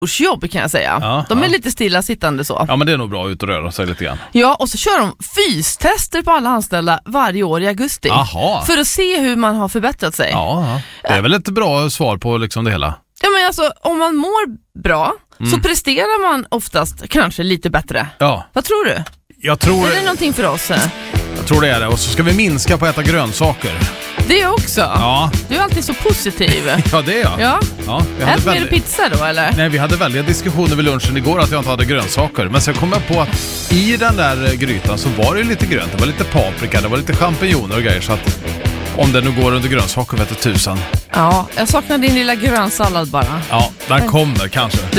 kontorsjobb kan jag säga. Ja, de är lite stillasittande så. Ja, men det är nog bra ut och röra sig lite grann. Ja, och så kör de fystester på alla anställda varje år i augusti. Aha. För att se hur man har förbättrat sig. Ja, det är väl ett bra svar på liksom det hela. Ja, men alltså, om man mår bra så presterar man oftast kanske lite bättre. Ja. Vad tror du? Jag tror Är det någonting för oss? Jag tror det är det. Och så ska vi minska på att äta grönsaker. Det också? Ja. Du är alltid så positiv. Ja, det är jag. Ja. Ja, vi hade Ät mer pizza då, eller? Nej, vi hade väldigt diskussioner vid lunchen igår att jag inte hade grönsaker. Men sen kom jag på att i den där grytan så var det lite grönt. Det var lite paprika, det var lite champinjoner och grejer. Så att om det nu går under grönsaker vet du tusan. Ja, jag saknar din lilla grönsallad bara. Ja, där kommer kanske.